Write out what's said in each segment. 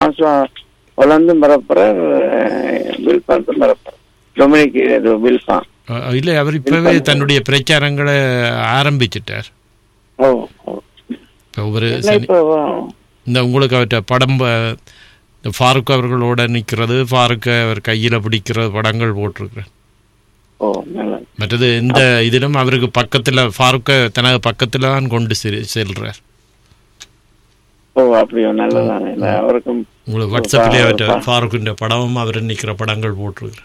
Francois ஒலந்தும் பரப்புறார், வில்பான்ஸும் பரப்புறார். Dominic வில்பான் இல்லை, அவர் இப்பவே தன்னுடைய பிரச்சாரங்களை ஆரம்பிச்சிட்டார். இந்த உங்களுக்கு அவற்ற படம் ஃபாரூக் அவர்களோட நிற்கிறது, ஃபாரூக் அவர் கையில் பிடிக்கிற படங்கள் போட்டிருக்கிறேன். மற்றது இந்த இதிலும் அவருக்கு பக்கத்தில் ஃபாரூக்க தனது பக்கத்தில் தான் கொண்டு செல்றார். அவருக்கும் உங்களுக்கு வாட்ஸ்அப்லேயே அவற்ற ஃபாரூக்கின் படமும் அவர் நிற்கிற படங்கள் போட்டிருக்கிறார்.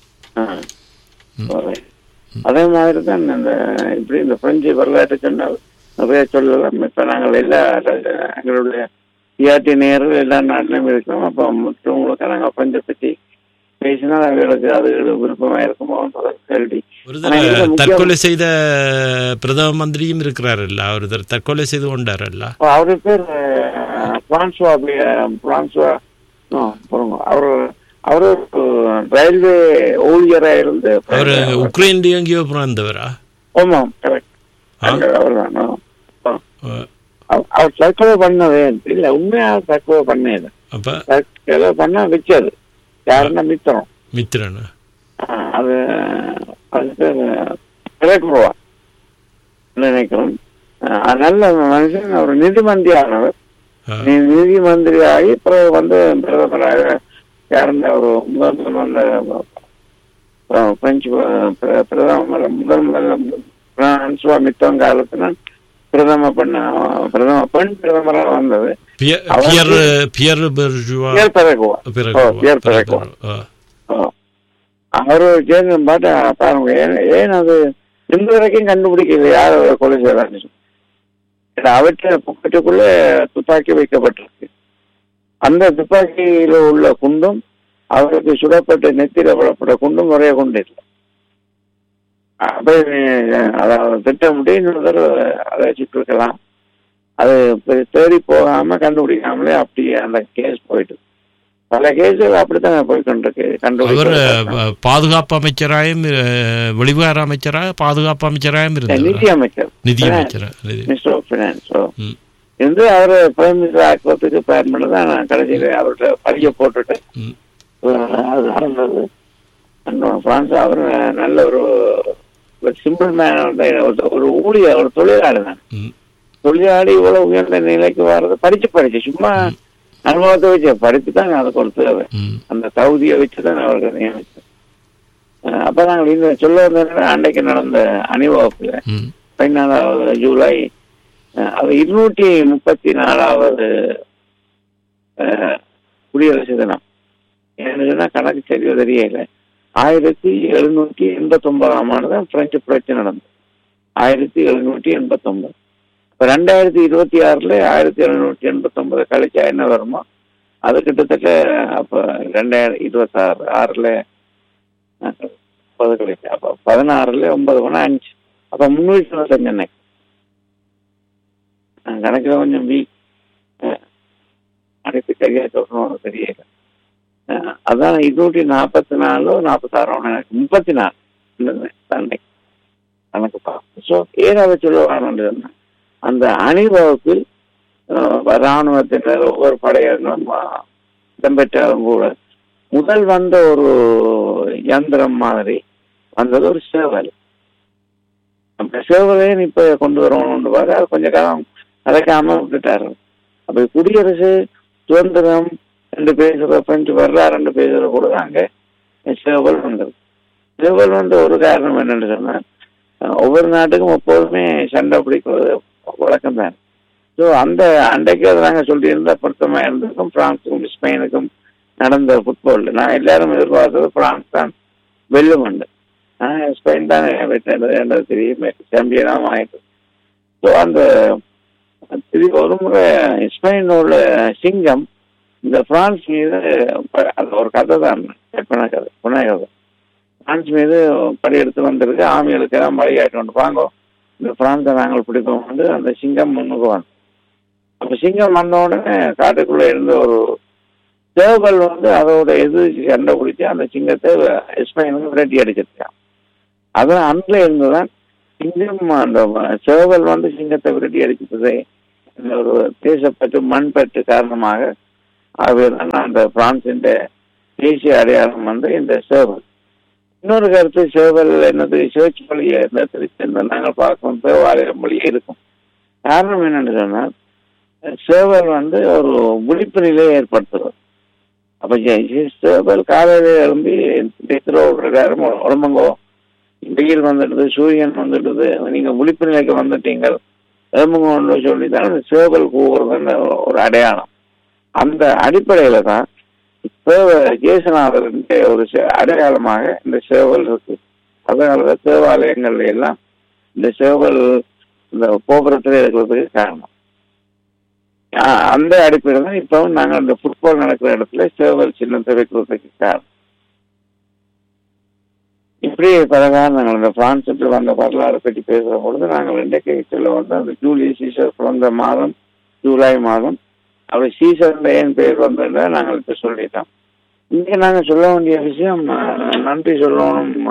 அதே மாதிரி தான் இப்படி இந்த பிரெஞ்சு வரலாற்று சொன்னால் நிறைய சொல்லலாம். இப்ப நாங்கள் எல்லா எங்களுடைய தியாட்டி நேரில் எல்லா நாட்டிலும் இருக்கிறோம். அப்போ மற்றவங்களுக்கு நாங்கள் பிரெஞ்சை பற்றி பேசினா அவர்களுக்கு அது விருப்பமா இருக்குமோ கேள்வி. தற்கொலை செய்த பிரதம மந்திரியும் இருக்கிறாரல்ல, அவர் தற்கொலை செய்து கொண்டாரல்ல, அவரு பேர் பிரான்சுவா. அவரு ரயில்வே ஊழியரா இருந்து அவரு உக்ரைன் எங்கேயோ பிறந்தவரா? ஆமாம், கரெக்ட். அவர்தான். அவர் தற்கொலை பண்ணவே இல்ல, உண்மையா தற்கொலை பண்ணது. தற்கொலை பண்ண வச்சது யாருன்னா மித்திரன். அது பிறகுவா நினைக்கிறோம். நல்ல மனுஷன். அவர் நிதி மந்திரி ஆனவர். நிதி மந்திரி ஆகி பிறகு வந்து பிரதமராக யாருந்த ஒரு பிரெஞ்சு பிரதமர் பிரான்சுவா மித்தோன் காலத்துல பிரதம பெண் பிரதமராக வந்தது. அவரு சேர்ந்து பாட்டு பாருங்க, ஏன் அது இந்த வரைக்கும் கண்டுபிடிக்கல யார் கொலை செய்யறாங்க. அவற்றை பாக்கெட்டுக்குள்ள துப்பாக்கி வைக்கப்பட்டிருக்கு. அந்த துப்பாக்கியில உள்ள குண்டும் அவருக்கு சுடப்பட்ட நெத்தியில விடப்பட்ட குண்டும் ஒரே குண்டு இல்லை. அதாவது திட்டமிட்டு இன்னொரு அதை வச்சுட்டு இருக்கலாம். அது தேடி போகாம கண்டுபிடிக்காமலே அப்படியே அந்த கேஸ் போயிட்டு பல கேஸுகள் அப்படித்தான் போய்கொண்டிருக்கு. பாதுகாப்பு அமைச்சராயும் வெளிவிவகார அமைச்சராக பாதுகாப்பு அமைச்சராயும் நிதி அமைச்சர் இருந்து அவரை பிரைம் மினிஸ்டர் ஆக்குவதற்கு பிளான் பண்ணதான் நான் கடைசியில அவர்கிட்ட பழிய போட்டுட்டு அது நடந்தது. பிரான்ஸ் அவர் நல்ல ஒரு சிம்பிள் மேன், ஒரு ஊழியர், ஒரு தொழிலாளி தான். தொழிலாளி இவ்வளவு உயர்ந்த நிலைக்கு வர்றது படிச்சு சும்மா அனுபவத்தை வச்சு படித்து தான் அதை கொடுத்து அந்த தகுதியை வச்சுதான் அவருக்கு நியமித்தேன். அப்ப நாங்கள் இந்த சொல்ல வந்த அன்றைக்கு நடந்த அணிவகுப்புல 14 ஜூலை அது 234வது குடியரசு தினம். ஏன்னா கணக்கு சரியா தெரியல. 1789ஆம் ஆண்டுதான் பிரெஞ்சு புரட்சி நடந்தது. 1789. இப்ப 2026 1789 கழிச்சா என்ன வருமோ அது கிட்டத்தட்ட அப்ப 2026 கழிச்சு அப்ப 16 9 5 அப்ப 325 கணக்குல கொஞ்சம் அனைத்து சரியா சொல்லணும் தெரியல. அதான் 244 46 34 கணக்கு பார்ப்போம். ஸோ ஏதாவது சொல்லுவாங்க. அந்த அணிவகுப்பில் இராணுவத்தினர் ஒவ்வொரு படையினரும் இடம்பெற்றாலும் கூட முதல் வந்த ஒரு யந்திரம் மாதிரி வந்தது ஒரு சேவல். அந்த சேவலையும் இப்ப கொண்டு வரணும்னு பாரு, அது கொஞ்ச காலம் அதைக்காம விட்டுட்டாரு. அப்ப குடியரசு சுதந்திரம் ரெண்டு பேசுற பிரெஞ்சு வரலாறு ரெண்டு பேசுற கூட அங்க சேவல் வந்தது. சேவல் வந்து ஒரு காரணம் என்னன்னு சொன்னா, ஒவ்வொரு நாட்டுக்கும் எப்போதுமே சண்டை பிடிக்கிறது வழக்கம் தான். ஸோ அந்த அன்றைக்கு அதை நாங்கள் சொல்லியிருந்தா பொருத்தமா இருந்திருக்கும். பிரான்ஸுக்கும் ஸ்பெயினுக்கும் நடந்த ஃபுட்பால் நான் எல்லாரும் எதிர்பார்த்தது பிரான்ஸ் தான் வெல்லும் உண்டு. ஸ்பெயின் தான் வெற்றது தெரியுமே, சாம்பியனாக ஆயிட்டு. ஸோ அந்த ஒரு முறை ஸ்பெயினோட சிங்கம் இந்த பிரான்ஸ் மீது அது ஒரு கதை தான், கற்பனை கதை, புனை கதை. பிரான்ஸ் மீது படையெடுத்து வந்திருக்கு. ஆமிகளுக்கு எல்லாம் வழிகாட்டு கொண்டு வாங்க, இந்த பிரான்ஸை நாங்கள் பிடிப்போம் வந்து அந்த சிங்கம் முன்னுக்கு வந்து. அப்ப சிங்கம் வந்த உடனே காட்டுக்குள்ள இருந்த ஒரு சேவல் வந்து அதோட கண்டுபிடிச்சு அந்த சிங்கத்தை ஸ்பெயினுக்கு விரட்டி அடிச்சிருக்கான். அதான் அன்றில் இருந்துதான் சிங்கம் அந்த சேவல் வந்து சிங்கத்தை விரட்டி அடிச்சது ஒரு தேசப்பற்று மண்பற்று காரணமாக ஆகவேதான் அந்த பிரான்சின் தேசிய அடையாளம் வந்து இந்த சேவல். இன்னொரு கருத்து, சேவல் என்னது சேர்ச் மொழியை நாங்கள் பார்க்கணும், தேவாலய மொழியே இருக்கும். காரணம் என்னன்னு சொன்னால் சேவல் வந்து ஒரு விழிப்பு நிலையை ஏற்படுத்துறது. அப்ப சேவல் காலையில எழும்பி பிரகாரம் உடம்புங்கோ, வெயில் வந்துடுது, சூரியன் வந்துடுது, நீங்க விழிப்பு நிலைக்கு வந்துட்டீங்க எழும்புங்கன்னு சொல்லிதான் சேவல் கூவுறதுன்னு ஒரு அடையாளம். அந்த அடிப்படையில தான் ஜேசுநாதர் ஒரு அடையாளமாக இந்த சேவல் இருக்கு. அதனாலதான் தேவாலயங்கள்ல எல்லாம் இந்த சேவல் இந்த கோபுரத்துல இருக்கிறதுக்கு காரணம். அந்த அடிப்படையில் தான் இப்பவும் நாங்கள் இந்த ஃபுட்பால் நடக்கிற இடத்துல சேவல் சின்னத்தை வைக்கிறதுக்கு காரணம். இப்படி பல காரணங்கள். இந்த பிரான்ஸ் வந்த வரலாறு பற்றி பேசுற பொழுது நாங்கள் இன்றைக்கு சொல்ல வந்து அந்த ஜூலியஸ் சீசர் பிறந்த மாதம் ஜூலை மாதம், அவர் சீசர் ஏன் பேர் வந்ததை நாங்கள் இப்ப சொல்லிட்டோம். இங்கே நாங்கள் சொல்ல வேண்டிய விஷயம், நன்றி சொல்லணும்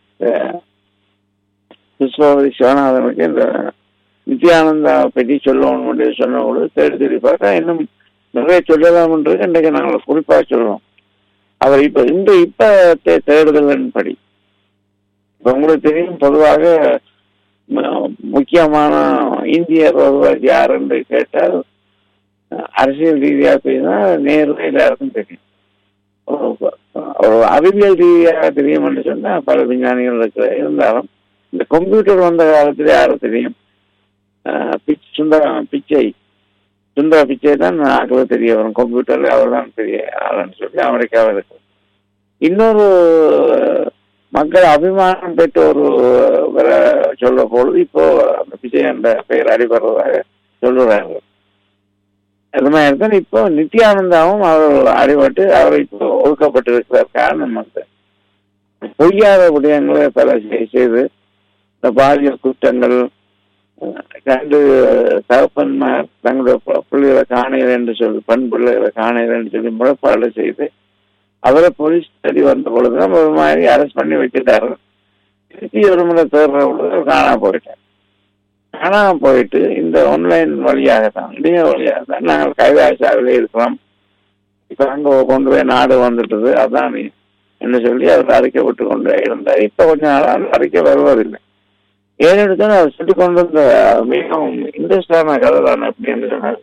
கிறிஸ்தவ சிவநாதனுக்கு. இந்த நித்யானந்தா பற்றி சொல்லணும் சொன்ன பொழுது தேடி பார்த்தா இன்னும் நிறைய சொல்லலாம்ன்றது இன்றைக்கு நாங்கள் குறிப்பாக சொல்லுவோம். அவர் இப்ப தேடுதலின் படி இப்ப உங்களுக்கு தெரியும், பொதுவாக முக்கியமான இந்திய பிரதமர் யார் என்று கேட்டால் அரசியல் ரீதியாக பேசினா நேரு எல்லாருக்கும் தெரியும். ஒரு அறிவியல் ரீதியாக தெரியும் என்று சொன்னா பல விஞ்ஞானிகள் இருந்தாலும் இந்த கம்ப்யூட்டர் வந்த காலத்துல யாரும் தெரியும், சுந்தர பிச்சை தான் ஆக்களை தெரிய வரும். கம்ப்யூட்டர்ல அவர் தான் பெரிய ஆளுன்னு சொல்லி அமெரிக்காவில் இருக்கு. இன்னொரு மக்கள் அபிமானம் பெற்ற ஒரு சொல்ற பொழுது இப்போ அந்த பிச்சை என்ற பெயர் அடிபடுறதாக சொல்லுறாங்க. அது மாதிரி தான் இப்போ நித்யானந்தாவும் அவர் அடிபட்டு அவர் இப்போ ஒதுக்கப்பட்டிருக்கிறார். காரணம் வந்து பொய்யாத விடயங்களை பல செய்து இந்த பாலியல் குற்றங்கள், ரெண்டு தகப்பன்மார் தங்களுடைய பிள்ளைகளை காணைகள் என்று சொல்லி பெண் பிள்ளைகளை காணைகள் என்று சொல்லி முறைப்பாடு செய்து அவரை போலீஸ் தேடி வந்த பொழுதுதான் ஒரு மாதிரி அரெஸ்ட் பண்ணி வச்சுட்டாரு. திருப்பி ஒரு முறை தேடுற பொழுது காணாம போயிட்டு இந்த ஆன்லைன் வழியாகத்தான், இணைய வழியாகத்தான் நாங்கள் கைலாசாவிலே இருக்கிறோம், இப்ப அங்க கொண்டு போய் நாடு வந்துட்டது அதான் என்று சொல்லி அவர் அறிக்கை விட்டு கொண்டு இருந்தார். இப்ப கொஞ்ச நாள் அறிக்கை வருவதில்லை. ஏனெடுத்தாலும் அவர் சொல்லி கொண்டு வந்த மிகவும் இன்ட்ரெஸ்டான கதை தான். எப்படி என்று சொன்னார்,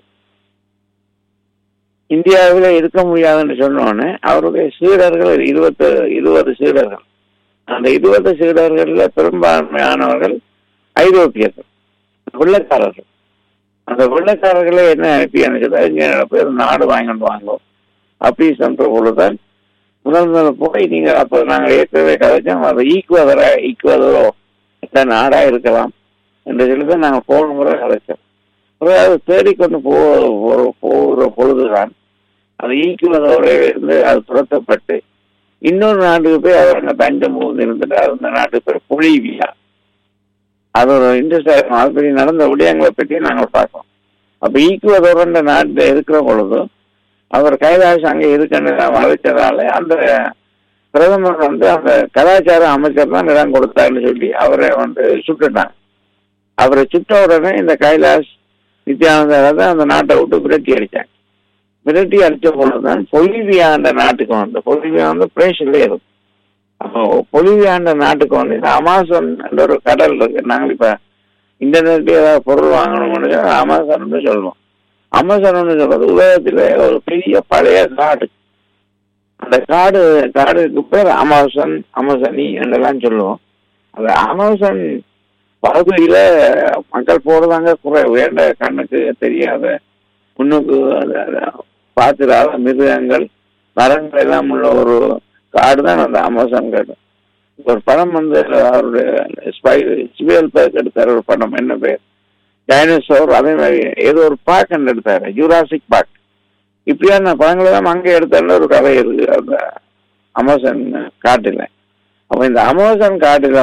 இந்தியாவில இருக்க முடியாதுன்னு சொன்னோன்னே அவருடைய சீடர்கள் 20 சீடர்கள். அந்த 20 சீடர்கள்ல பெரும்பான்மையானவர்கள் ஐரோப்பியர்கள், வெள்ளைக்காரர்கள். அந்த வெள்ளைக்காரர்களே என்ன அனுப்பி அனுப்பிச்சு நாடு வாங்கிட்டு வாங்குவோம் அப்படி சென்ற பொழுதுதான் முதல் போய் நீங்க அப்ப நாங்கள் ஏற்கனவே கதைச்சோம், அது ஈக்குவதரோ இந்த நாடா இருக்கலாம் என்று சொல்லிதான் நாங்கள் போன முறை கதைச்சோம். அது தேடிக்கொண்டு போகிற பொழுதுதான் அது ஈக்குவதோட இருந்து அது துரத்தப்பட்டு இன்னொரு நாட்டுக்கு போய் அவர் அந்த தஞ்சம் புகுந்து இருந்துட்டு அந்த நாட்டுக்கு பேர் பொலிவியா. அது ஒரு இன்ட்ரெஸ்ட் ஆயிருக்கும். அது பற்றி நடந்த விடயங்களை பற்றி நாங்கள் பார்க்கோம். அப்ப ஈக்குவதோட நாட்டில் இருக்கிற பொழுது அவர் கைலாஷ் அங்கே இருக்குன்னு வளைச்சதால அந்த பிரதமர் வந்து அந்த கலாச்சார அமைச்சர் தான் இடம் கொடுத்தாருன்னு சொல்லி அவரை சுட்டுட்டாங்க. அவரை சுட்ட உடனே இந்த கைலாஷ் நித்யானந்தா அந்த நாட்டை விட்டு விரட்டி அடிச்சாங்க. விரட்டி அடிச்ச பொழுதுதான் பொலிவியாண்ட நாட்டுக்கு பொலிவியா பிரேசில இருக்கும். அப்போ பொலிவியாண்ட நாட்டுக்கு இந்த அமாசான் என்ற ஒரு கடல் இருக்கு. நாங்கள் இப்ப இன்டர்நெட்ல ஏதாவது பொருள் வாங்கணும்னு அமாசான் சொல்லுவோம். அமாசான் சொல்றது உலகத்திலே ஒரு பெரிய பழைய காடு. அந்த காடுக்கு பேர் அமேசானி என்றெல்லாம் சொல்லுவோம். அந்த அமேசான் பகுதியில மக்கள் போடுறாங்க குறை வேண்ட கண்ணுக்கு தெரியாத முன்னுக்கு பார்த்துடாத மிருகங்கள் மரங்கள் எல்லாம் உள்ள ஒரு காடு தான் அந்த அமேசான் காடு. ஒரு படம் அவருடைய ஸ்பைல் பேக் எடுத்தார். ஒரு படம் என்ன பேர், டைனோசர். அதே மாதிரி ஏதோ ஒரு பார்க் எடுத்தாரு, ஜூராசிக் பார்க். இப்படியான படங்கள் எல்லாம் அங்கே எடுத்தால ஒரு கதை இருக்கு அந்த அமேசான் காட்டுல. அப்ப இந்த அமேசான் காட்டுல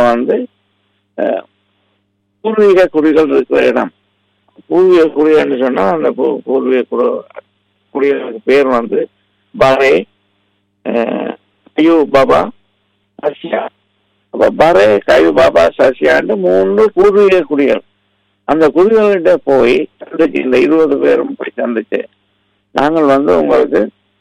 பூர்வீக குடிகள் இருக்கிற இடம். பூர்வீக குடிகள்னு சொன்னா அந்த பூர்வீக குடிகளுக்கு பேர் பரே, கயூ பாபா, சசியா. அப்ப பரே, கயூ பாபா, சசியான்னு 3 பூர்வீக குடிகள். அந்த குடிகள்கிட்ட போய் சந்திச்சு இந்த 20 பேரும் போய் சந்திச்சு நாங்கள் உங்களுக்கு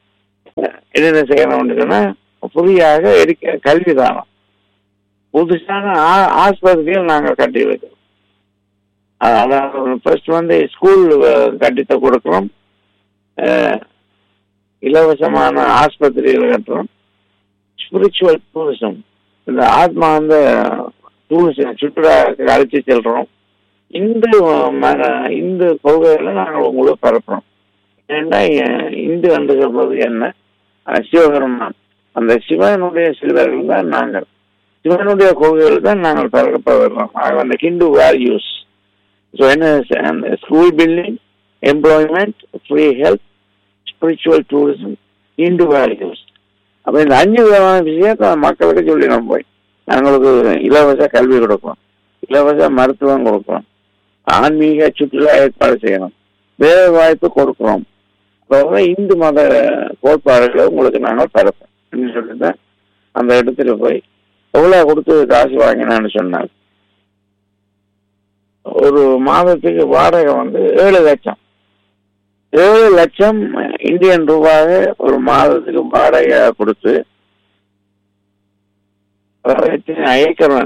என்னென்ன செய்யணும்னா புதியாக எடுக்க கல்விதானம், புதுசான ஆஸ்பத்திரிகள் நாங்கள் கட்டி வைக்கிறோம். அதாவது ஃபர்ஸ்ட் வந்து ஸ்கூல் கட்டித்த கொடுக்குறோம், இலவசமான ஆஸ்பத்திரிகள் கட்டுறோம், ஸ்பிரிச்சுவல் டூரிசம், இந்த ஆத்மா வந்து டூரிசம் சுற்றுலாவுக்கு அழைச்சி செல்றோம். இந்து கொள்கைகளை நாங்கள் உங்களுக்கு பரப்புறோம். ஏன்னா இந்து என்று சொல்வது என்ன, சிவபெருமான், அந்த சிவனுடைய சிறுவர்கள் தான் நாங்கள், சிவனுடைய கொள்கைகள் தான் நாங்கள் பரப்ப வர்றோம். அந்த ஹிந்து வேல்யூஸ். ஸோ என்ன, school building, employment, free health, spiritual tourism, Hindu values. அப்போ இந்த 5 விதமான விஷயத்தை மக்களுக்கு சொல்லி நம்ம போய் நாங்களுக்கு இலவச கல்வி கொடுக்கிறோம், இலவச மருத்துவம் கொடுக்கிறோம், ஆன்மீக சுற்றுலா ஏற்பாடு செய்யணும், வேலை வாய்ப்பு கொடுக்கிறோம். அதாவது இந்து மத கோட்பாடுகளை உங்களுக்கு நாங்கள் பரப்போம் சொல்லி தான் அந்த இடத்துல போய் எவ்வளோ கொடுத்து காசு வாங்கினான்னு சொன்னாங்க. ஒரு மாதத்துக்கு வாடகை வந்து 7 லட்சம், 7 லட்சம் இந்தியன் ரூபாய் ஒரு மாதத்துக்கு வாடகை கொடுத்து ஏக்கர்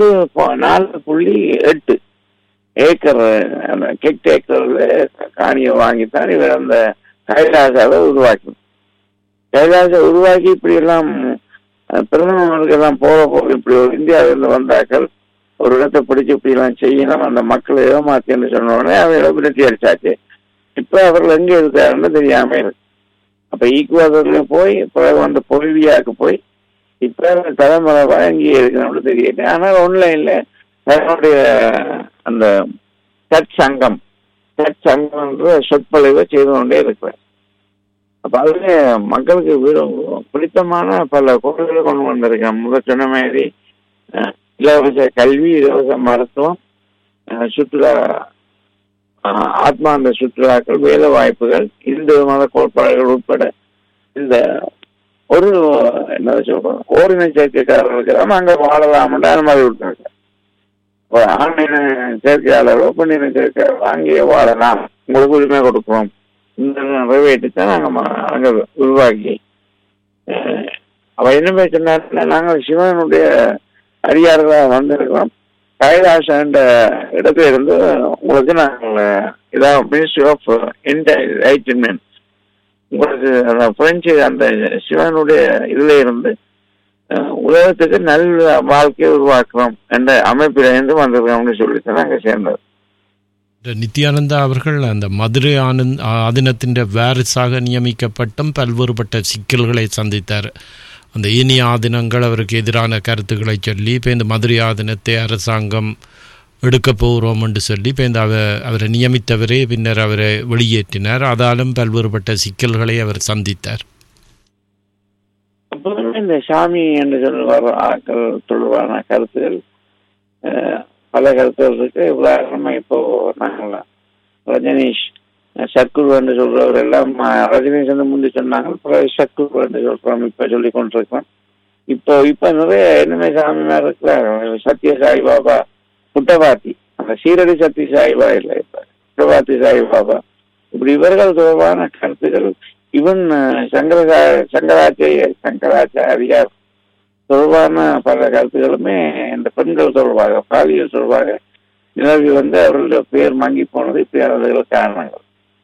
4.8 ஏக்கர் ஹெக்டேக்கர்ல காணியை வாங்கித்தான் இவர் அந்த கைலாசாவை உருவாக்கி இப்படி எல்லாம் பிரதமர்களுக்கு எல்லாம் போக இப்படி இந்தியாவிலிருந்து வந்தாக்கள் ஒரு இடத்தை பிடிச்சி இப்படி எல்லாம் செய்யணும், அந்த மக்களை ஏமாத்தின்னு சொன்ன உடனே அவர்களை விரட்டி அடிச்சாச்சு. இப்ப அவர்கள் எங்க இருக்காருன்னு தெரியாம இருக்கு. அப்ப ஈக்குவதற்கு போய் பிறகு வந்து பொலிவியாவுக்கு போய் இப்ப தலைமுறை எங்கே இருக்கணும்னு தெரியல. ஆனால் ஆன்லைன்ல தன்னுடைய அந்த சங்கம் சொற்பொழிவை செய்து கொண்டே இருக்கிறேன். அப்ப அதுல மக்களுக்கு பிடித்தமான பல கோள்களை கொண்டு வந்திருக்கேன். முதல் சொன்ன மாதிரி இலவச கல்வி, இலவச மருத்துவம், சுற்றுலா, ஆத்மாந்த சுற்றுலாக்கள், வேலை வாய்ப்புகள், இந்து மத கோட்பாடுகள் உட்பட இந்த ஒரு என்ன சொல்றோம் ஓரின சேர்க்கைக்காரர்களுக்கு அங்க வாழலாம்னு அனுமதி விட்டாங்க. ஆன்லைன சேர்க்கையாளர்களோ பெண்ணின சேர்க்கையாளர் அங்கேயே வாழலாம், உங்களுக்கு உரிமை கொடுக்கிறோம் இந்த நிறைவேற்றி தான் அங்க உருவாக்கி அவ என்ன சொன்னாருன்னா, நாங்கள் சிவனுடைய அடியார்களாக வந்திருக்கிறோம், கைலாசன்ற இடத்துல இருந்து உங்களுக்கு நாங்கள் இதான் மினிஸ்ட்ரி ஆஃப் என்லைட்டன்மென்ட், உங்களுக்கு பிரெஞ்சு அந்த சிவனுடைய இதுல இருந்து உலகத்துக்கு நல்ல வாழ்க்கையை உருவாக்குறோம் என்ற அமைப்பில இருந்து வந்திருக்கோம்னு சொல்லிட்டு நாங்க சேர்ந்தோம். நித்யானந்தா அவர்கள் அந்த மதுரை ஆதீனத்தின் வாரிசாக நியமிக்கப்பட்டும் பல்வேறுபட்ட சிக்கல்களை சந்தித்தார். அந்த ஏனைய ஆதீனங்கள் அவருக்கு எதிரான கருத்துக்களை சொல்லி இப்போ இந்த மதுரை ஆதீனத்தை அரசாங்கம் எடுக்க போகிறோம் என்று சொல்லி இப்போ இந்த அவரை நியமித்தவரே பின்னர் அவரை வெளியேற்றினார். அதாலும் பல்வேறுபட்ட சிக்கல்களை அவர் சந்தித்தார். இந்த சாமி என்று சொல்லுவார் ஆக்கள் சொல்லுவான கருத்துகள் பல கருத்துகள் இருக்கு. உதாரணமா இப்போ நாங்கள் ரஜினீஷ் சத்குரு என்று சொல்றவர் எல்லாம் ரஜினீஷ் வந்து முந்தி சொன்னாங்க, சத்குரு என்று சொல்றோம் இப்ப சொல்லி கொண்டிருக்கோம். இப்ப நிறைய என்னமே சாமியார் இருக்கிறார். சத்ய சாய்பாபா, புட்டபாத்தி, அந்த சீரடி சத்ய சாய்பா இல்லை, இப்ப புட்டபாத்தி சாய்பாபா, இப்படி இவர்கள் தொடர்பான கருத்துக்கள் இவன் சங்கராச்சாரியார் தொடர்பான பல கருத்துக்களுமே இந்த பெண்கள் தொடர்பாக பாலியல் தொடர்பாக நிலவி வந்து அவர்களுடைய பெயர் மங்கி போனது இப்படியான காரணங்கள்.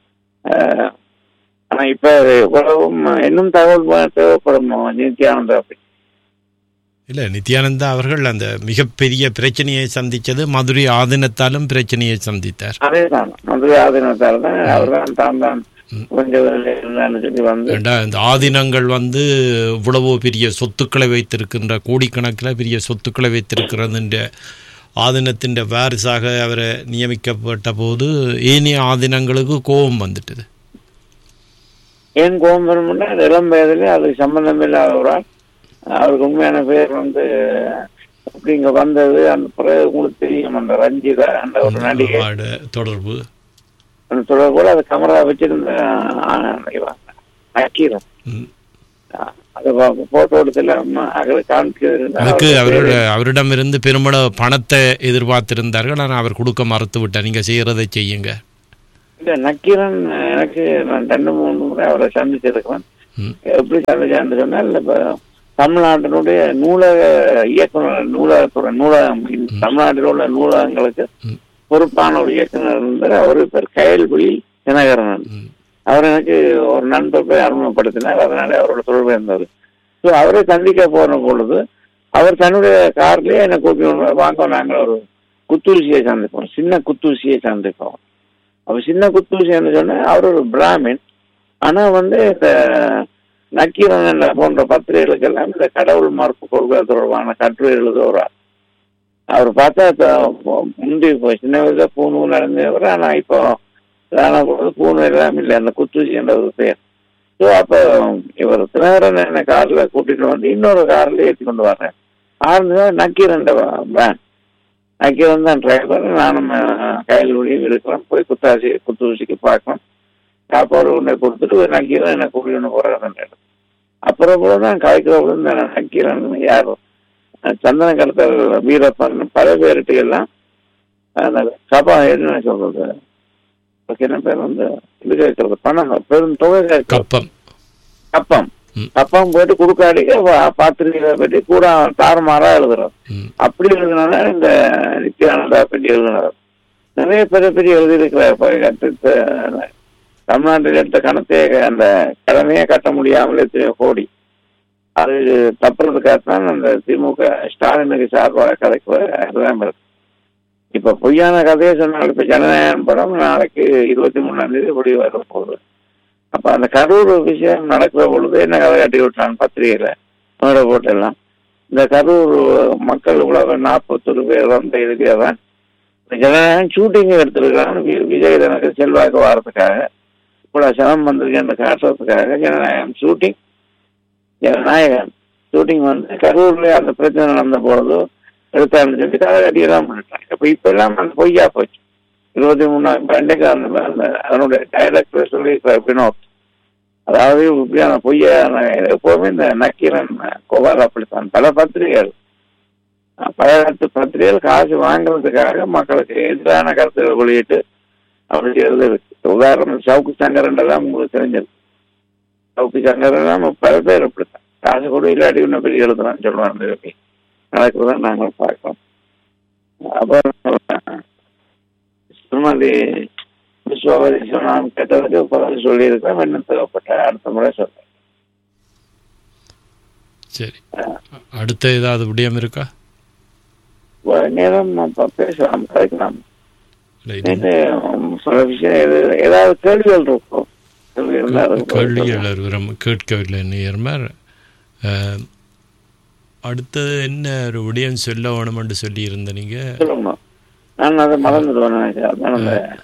ஆனா இப்ப உலகம் இன்னும் தகவல் தேவைப்படும் நித்யானந்தா. அப்படி இல்லை, நித்யானந்தா அவர்கள் அந்த மிகப்பெரிய பிரச்சனையை சந்தித்தது மதுரை ஆதீனத்தாலும் பிரச்சனையை சந்தித்தார். அதேதான், மதுரை ஆதீனத்தால் தான் அவர்தான் தான் இந்த ஆதீனங்கள் வந்து இவ்வளவோ பெரிய சொத்துக்களை வைத்திருக்கின்ற, கோடிக்கணக்கில் பெரிய சொத்துக்களை வைத்திருக்கிறது ஆதீனத்தின் வாரிசாக அவரை நியமிக்கப்பட்ட போது ஏனைய ஆதீனங்களுக்கு கோபம் வந்துட்டது. ஏன் கோபம் வரும்னா, இளம் வயதிலே அதுக்கு சம்பந்தம் இல்லாதவரால் அவருக்கு உண்மையான பேர் வந்து அப்படி இங்க வந்தது. அந்த பிறகு உங்களுக்கு தெரியும், அந்த ரஞ்சிதா அந்த ஒரு நடிகை தொடர்பு கூட அது கமரா வச்சிருந்த நக்கீரன் போட்டோ எடுத்துல அதுக்கு அவரிடமிருந்து பெருமளவு பணத்தை எதிர்பார்த்திருந்தார்கள். ஆனால் அவர் கொடுக்க மறுத்து விட்டார். நீங்க செய்யறதை செய்யுங்க. இல்ல, நக்கீரன் எனக்கு நான் 2-3 முறை அவரை சந்திச்சிருக்கிறேன். எப்படி சந்திச்சான்னு சொன்னால் இப்ப தமிழ்நாட்டினுடைய நூலக இயக்குனர் நூலகம் தமிழ்நாட்டில் உள்ள நூலகங்களுக்கு பொறுப்பான ஒரு இயக்குனர் இருந்தார். அவரு பேர் கயல்குழி தினகரன். அவர் எனக்கு ஒரு நண்பர் போய் அறிமுகப்படுத்தினார். அதனால அவரோட தொடர்பு இருந்தது. ஸோ அவரை சந்திக்க போன பொழுது அவர் தன்னுடைய கார்லயே என்னை கூப்பிட்டு வாங்க, நாங்கள் ஒரு குத்தூசியை சந்திப்போம், சின்ன குத்தூசியை சந்திப்போம். அப்ப சின்ன குத்தூசின்னு சொன்னா அவர் ஒரு பிராமின். ஆனா இந்த நக்கீரன் போன்ற பத்திரிகைகளுக்கெல்லாம் இந்த கடவுள் மறுப்பு கொள்கை தொடர்பான கட்டுரை எழுதுவார். அவர் பார்த்தா முந்தி சின்ன வயசுல பூணூல் நடந்தவர். ஆனா இப்போ பூணு எல்லாம் இல்லை, அந்த குத்தூசி என்ற ஒரு பெயர். ஸோ அப்ப இவர் தினகரன் என்ன கார்ல கூட்டிட்டு வந்து இன்னொரு கார்ல ஏற்றி கொண்டு வர்றேன். நக்கீரன் பிராண்ட், நக்கீரன் தான் டிரைவர். நானும் கையில் ஒளியும் இருக்கிறேன். போய் குத்தூசிக்கு பார்க்கணும். சாப்பாடு ஒன்றை கொடுத்துட்டு நக்கீரன் என்ன கூட்டிட்டு போறாரு. அப்புறம் கூட தான் கலைக்கிறவங்க நக்கீரன் யார், சந்தன கடத்தல் வீரப்பன், பல பேருட்டு எல்லாம் அந்த சபா என்ன சொல்றது, என்ன பேர் இது கேட்கறது, பணம் பெரும் தொகை கப்பம் கப்பம் போயிட்டு குடுக்காடிக்க பாத்திரிகளை பற்றி கூட தாறுமாறா எழுதுறோம். அப்படி எழுதுனால இந்த நித்யானந்தா பற்றி எழுதுனார். நிறைய பெரிய எழுதியிருக்கிறார். தமிழ்நாட்டில் எடுத்த கணத்தை அந்த கடமையை கட்ட முடியாமல் எத்தனையோ கோடி அது தப்புறதுக்காகத்தான் அந்த திமுக ஸ்டாலினுக்கு சார்பாக கதைக்கு. இப்ப பொய்யான கதையை சொன்னால் இப்ப ஜனநாயகம் படம் நாளைக்கு 23 முடிவு வர போகுது. அப்ப அந்த கரூர் விஷயம் நடக்கிற பொழுது என்ன கதை கட்டி விட்டான் பத்திரிகையில மேட போட்டெல்லாம். இந்த கரூர் மக்கள் உலக 41 பேர் இருக்கிறதான் ஜனநாயகம் ஷூட்டிங் எடுத்திருக்கிறான். விஜய் தனக்கு செல்வாக்கு வாரத்துக்காக இவ்வளவு சிரமம் வந்திருக்கேன் காட்டுறதுக்காக ஜனநாயகம் ஷூட்டிங் கரூர்ல அந்த பிரச்சனை நடந்த பொழுது எடுத்தான்னு சொல்லி கதை கட்டியெல்லாம் பண்ணிட்டாங்க. இப்ப எல்லாம் அந்த பொய்யா போச்சு. 23 அதனுடைய டைரக்டர் சொல்லியிருக்கிறார் வினோத். அதாவது இப்படியான பொய்யா எப்போதுமே இந்த நக்கீரன் கோபால் அப்படித்தான். பல பத்திரிகைகள் காசு வாங்குறதுக்காக மக்களுக்கு எதிரான கருத்துக்கள் வெளியிட்டு அப்படி எழுதுறது. உதாரணம் சவுக்கு சங்கரன் எல்லாம் உங்களுக்கு தெரிஞ்சது. சவுக்கு சங்கரன் பல பேர் அப்படித்தான் காசு கூட இல்லாட்டி இன்னும் பெரிய எழுதுறான்னு சொல்லுவாங்க. நடக்கிறதா நாங்கள் பார்க்கிறோம். அப்புறம் திருமதி விஸ்வபதீஸ்வரன் நான் கேட்டதுக்கு பதில் சொல்லியிருக்கேன். என்ன தேவைப்பட்ட அடுத்த முறை சொல்றேன். சரி, அடுத்த ஏதாவது விடயம் இருக்கா? நேரம் பேசலாம், கிடைக்கலாம். சில விஷயம் ஏதாவது கேள்விகள் இருக்கும். கேள்விகள் கேட்கவில்லை நேர்மார். அடுத்தது என்ன ஒரு விடயம் சொல்ல வேணும் என்று சொல்லி இருந்த நீங்க? நான் அதை மறந்துடுவேன்.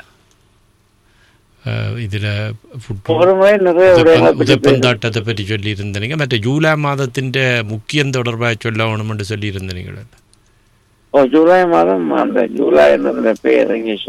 இதுல உதப்பந்தாட்டத்தை பற்றி சொல்லி இருந்தீங்க. மற்ற ஜூலை மாதத்தின் முக்கியம் தொடர்பாக சொல்ல வேணும் என்று சொல்லி இருந்தீங்களா? ஜூலை மாதம் அந்த ஜூலை என்ற பேர் இங்கிலீஷ்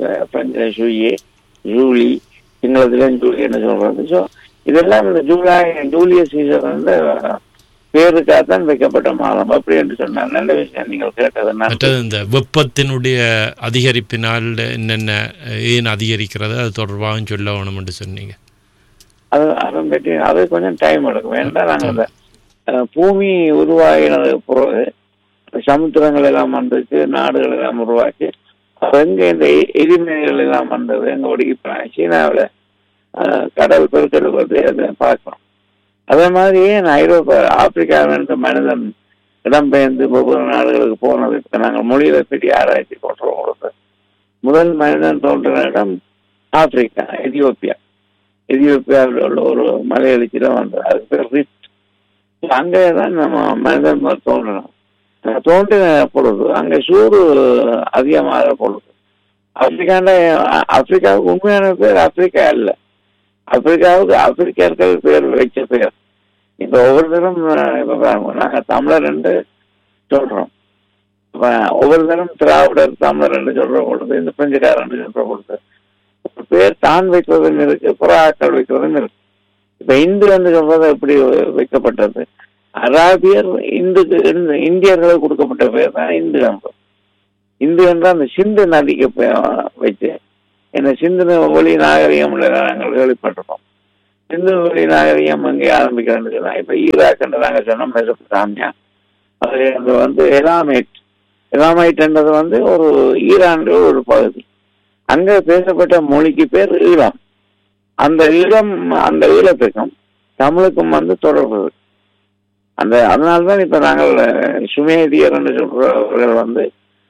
ஜூலி, சிங்களத்துல ஜூலி என்ன சொல்றது. ஸோ இதெல்லாம் இந்த ஜூலியஸ் சீசன் பேருக்காகத்தான் வைக்கப்பட்ட மாதம் அப்படி என்று சொன்னார். நல்ல விஷயம் நீங்கள் கேட்டது. இந்த வெப்பத்தினுடைய அதிகரிப்பினால் என்னென்ன ஏன் அதிகரிக்கிறது அது தொடர்பாக சொல்ல வேணும் என்று சொன்னீங்க. அதை பற்றி அது கொஞ்சம் டைம் எடுக்கும். வேண்டாம், நாங்கள் அந்த பூமி உருவாகினது பிறகு சமுத்திரங்கள் எல்லாம் வந்திருக்கு, நாடுகள் எல்லாம் உருவாக்கி எங்க இந்த எரிமலைகள் எல்லாம் வந்தது, எங்க ஒடுக்கி சீனாவில் கடல் பெருக்கெடுப்பது அதை பார்க்கிறோம். அதே மாதிரியே ஐரோப்பா ஆப்பிரிக்காவிலிருந்து மனிதன் இடம்பெயர்ந்து ஒவ்வொரு நாடுகளுக்கு போனது. இப்போ நாங்கள் மொழியில பற்றி ஆராய்ச்சி போட்டுறோம். கொடுத்து முதல் மனிதன் தோன்றின இடம் ஆப்பிரிக்கா, எதியோப்பியாவில் உள்ள ஒரு மலையெழுச்சி தான் வந்தது. அதுக்கு பேர் ரிஃப்ட். அங்கே தான் நம்ம மனிதன் தோன்றணும். தோன்றின பொழுது அங்கே சூடு அதிகமாக பொழுது ஆப்பிரிக்காவுக்கு உண்மையான பேர் ஆப்பிரிக்கா இல்லை. ஆப்பிரிக்காவுக்கு ஆப்பிரிக்கர்கள் பேர் வச்ச பேர். இப்ப ஒவ்வொரு தரம் நாங்க தமிழர் என்று சொல்றோம். ஒவ்வொரு தரம் திராவிடர் தமிழர் என்று சொல்ற பொழுது, இந்த பிரெஞ்சுக்காரர் என்று சொல்ற பொழுது பேர் தான் வைப்பதும் இருக்கு, புறாக்கள் வைப்பதும் இருக்கு. இப்ப இந்து என்று சொல்றது எப்படி வைக்கப்பட்டது? அராபியர் இந்தியர்களுக்கு கொடுக்கப்பட்ட பேர் தான் இந்து என்பது. இந்து என்றால் அந்த சிந்து நதிக்கு வச்சு என்ன சிந்து ஒளி நாகரிகம் நாங்கள் கேள்விப்பட்டிருக்கோம். சிந்து வெளி நாகரிகம் அங்கே ஆரம்பிக்கிறது தான். இப்ப ஈராக் நாங்கள் சொன்னோம் மெசொப்பொட்டாமியா. அதுல வந்து எலாமைட்ன்றது வந்து ஒரு ஈரான் ஒரு பகுதி. அங்க பேசப்பட்ட மொழிக்கு பேர் ஈழம். அந்த ஈழத்துக்கும் தமிழுக்கும் வந்து தொடர்பு. அதனால்தான் இப்ப நாங்கள் சுமேதியர் என்று சொல்றவர்கள் வந்து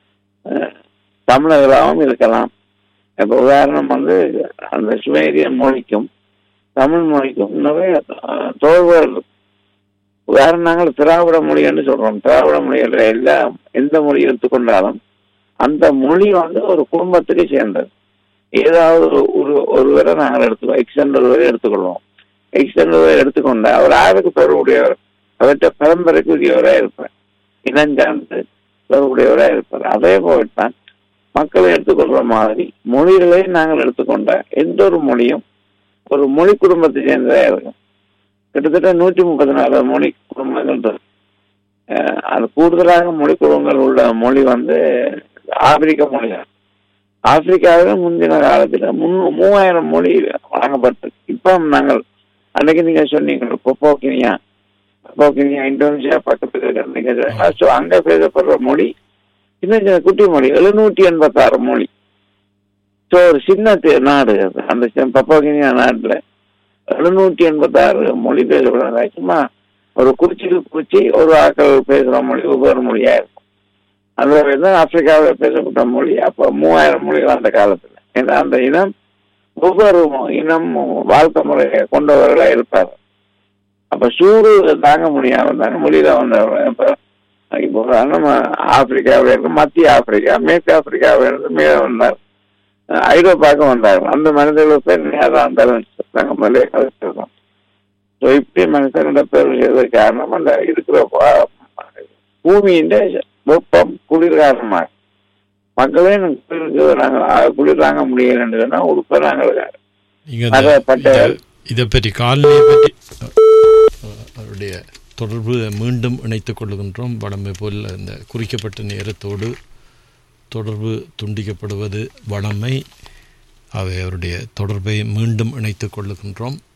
தமிழர்களாகவும் இருக்கலாம். இப்ப உதாரணம் வந்து அந்த சுமேதியன் மொழிக்கும் தமிழ் மொழிக்கும் நிறைய தொடர்புகள். உதாரணம் நாங்கள் திராவிட மொழி என்று சொல்றோம். திராவிட மொழியில் எந்த மொழி எடுத்துக்கொண்டாலும் அந்த மொழி வந்து ஒரு குடும்பத்துக்கு சேர்ந்தது. ஏதாவது ஒருவரை நாங்கள் ஒருவரை எடுத்துக்கொள்வோம். ஒருவரை எடுத்துக்கொண்டா அவர் யாருக்கு தொடர்புடையவர், அவர்கிட்ட பரம்பரைக்கு உரியவராக இருப்பார், இனஞ்சார்ந்து தொடர்புடையவராக இருப்பார். அதே போல்தான் மக்களை எடுத்துக்கொள்ற மாதிரி மொழிகளை நாங்கள் எடுத்துக்கொண்ட எந்த ஒரு மொழியும் ஒரு மொழி குடும்பத்தை சேர்ந்ததாக இருக்கும். கிட்டத்தட்ட 134 மொழி குடும்பங்கள். அது கூடுதலாக மொழி குடும்பங்கள் உள்ள மொழி வந்து ஆப்பிரிக்க மொழிகள். ஆப்பிரிக்காவில் முந்தின காலத்தில் 3000 மொழி வழங்கப்பட்டது. இப்போ நாங்கள் அன்னைக்கு நீங்க சொன்னீங்க பப்போக்கினியா இந்தோனேஷியா பக்கத்துக்கு அங்க பேசப்படுற மொழி சின்ன சின்ன குட்டி மொழி 786 மொழி. ஸோ ஒரு சின்ன நாடு அந்த பப்போக்கினியா நாட்டுல 786 மொழி பேசப்படுறாங்க. சும்மா ஒரு குறிச்சி ஒரு ஆக்கள் பேசுற மொழி ஒவ்வொரு மொழியா இருக்கும். அந்த ஆப்பிரிக்காவில் பேசப்பட்ட மொழி அப்ப 3000 மொழிகள் அந்த காலத்துல. ஏன்னா அந்த இனம் ஒவ்வொரு இனம் வாழ்க்கை முறையை கொண்டவர்களா இருப்பார். அப்ப சூடு தாங்க முடியாம இருந்தாங்க மொழியில வந்தவர்கள். இப்போ நம்ம ஆப்பிரிக்காவில இருக்கு, மத்திய ஆப்பிரிக்கா, மேற்கு ஆப்பிரிக்காவில இருந்து மேல வந்தார், ஐரோப்பாவுக்கு வந்தார்கள். அந்த மனிதர்கள் பேர் நேரம் நாங்கள் முதலே கலைச்சிருக்கோம். ஸோ இப்படி மனுஷனோட பேர் செய்வதற்கு காரணம் அந்த இருக்கிற பூமியின் வெப்பம் குளிர் காரணமாக மக்களே நாங்கள் குளிர் தாங்க முடியலன்னா உடுப்ப நாங்கள் இதை பற்றி காலநிலையை பற்றி அவருடைய தொடர்பு மீண்டும் இணைத்துக் கொள்ளுகின்றோம். வழமை போல் இந்த குறிக்கப்பட்ட நேரத்தோடு தொடர்பு துண்டிக்கப்படுவது வழமை. அவை அவருடைய தொடர்பை மீண்டும் இணைத்துக் கொள்ளுகின்றோம்.